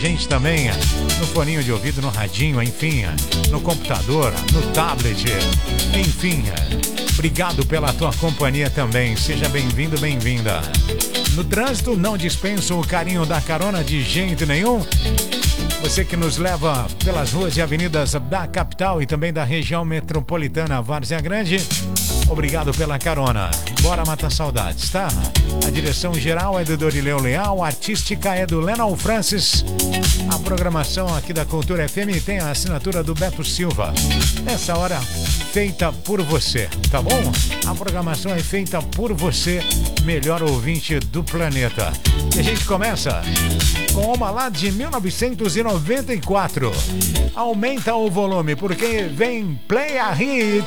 gente também no foninho de ouvido, no radinho, enfim, no computador, no tablet, enfim. Obrigado pela tua companhia também. Seja bem-vindo, bem-vinda. No trânsito, não dispenso o carinho da carona de jeito nenhum. Você que nos leva pelas ruas e avenidas da capital e também da região metropolitana Várzea Grande, obrigado pela carona. Bora matar saudades, tá? A direção geral é do Dorileu Leal, a artística é do Lennon Francis. A programação aqui da Cultura FM tem a assinatura do Beto Silva. Nessa hora, feita por você, tá bom? A programação é feita por você, melhor ouvinte do planeta. E a gente começa com uma lá de 1994. Aumenta o volume, porque vem Play a Hit.